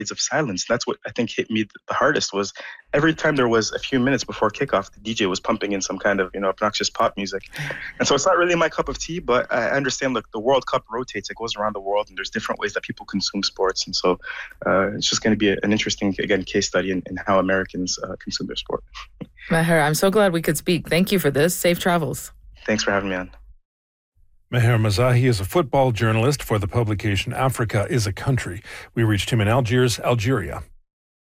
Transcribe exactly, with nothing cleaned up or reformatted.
of silence. That's what I think hit me the hardest was every time there was a few minutes before kickoff, the D J was pumping in some kind of, you know, obnoxious pop music. And so it's not really my cup of tea, but I understand, look, the World Cup rotates. It goes around the world and there's different ways that people consume sports. And so uh, it's just going to be a, an interesting, again, case study in, in how Americans uh, consume their sport. Maher, I'm so glad we could speak. Thank you for this. Safe travels. Thanks for having me on. Maher Mezahi is a football journalist for the publication Africa is a Country. We reached him in Algiers, Algeria.